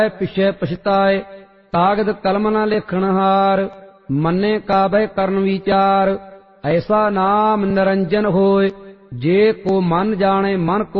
ਪਿਛੇ ਪਛਤਾਏ। ਕਾਗਦ ਕਲਮ ਨ ਲਿਖਣ ਹਾਰ, ਮੰਨੇ ਕਾਬਹਿ ਕਰਨ ਵਿਚਾਰ। ਐਸਾ ਨਾਮ ਨਿਰੰਜਨ ਹੋਏ, ਜੇ ਕੋ ਮਨ ਜਾਣੇ ਮਨ